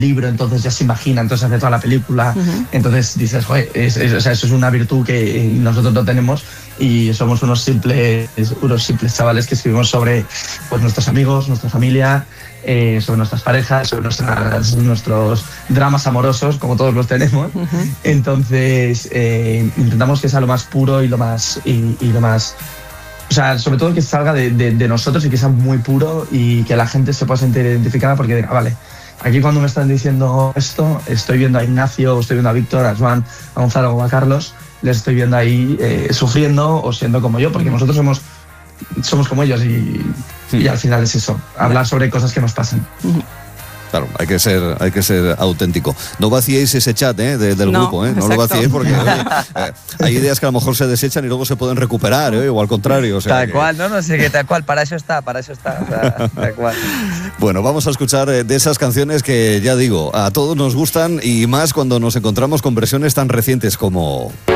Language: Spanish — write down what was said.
libro, entonces ya se imagina, entonces hace toda la película. Entonces dices, joder, o sea, eso es una virtud que nosotros no tenemos y somos unos simples chavales que escribimos sobre pues, nuestros amigos, nuestra familia, sobre nuestras parejas, sobre nuestros dramas amorosos, como todos los tenemos. Entonces intentamos que sea lo más puro y lo más... O sea, sobre todo que salga de nosotros y que sea muy puro y que la gente se pueda sentir identificada porque diga, vale, aquí cuando me están diciendo esto, estoy viendo a Ignacio, estoy viendo a Víctor, a Joan, a Gonzalo o a Carlos, les estoy viendo ahí sufriendo o siendo como yo, porque nosotros somos como ellos y al final es eso, hablar sobre cosas que nos pasan. Claro, hay que ser auténtico. No vaciéis ese chat del grupo, no lo vaciéis porque hay ideas que a lo mejor se desechan y luego se pueden recuperar, o al contrario. O sea, tal cual, no sé qué tal cual, para eso está, o sea, tal cual. Bueno, vamos a escuchar de esas canciones que, ya digo, a todos nos gustan y más cuando nos encontramos con versiones tan recientes como...